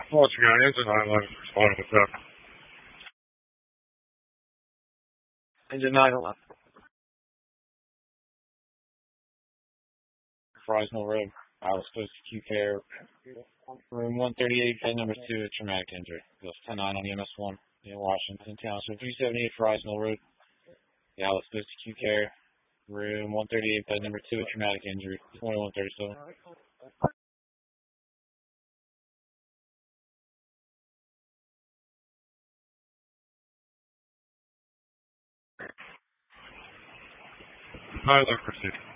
What you got? Engine 911 responding with that. Engine 911. Frisno Road, Alice Post Acute Care, room 138, bed number 2, traumatic injury. Goes 10-9 on EMS 1 in Washington Township, 378 Frisno Road, the Alice Post Acute Care, room 138, bed number 2, traumatic injury, 2137. Tyler, proceed.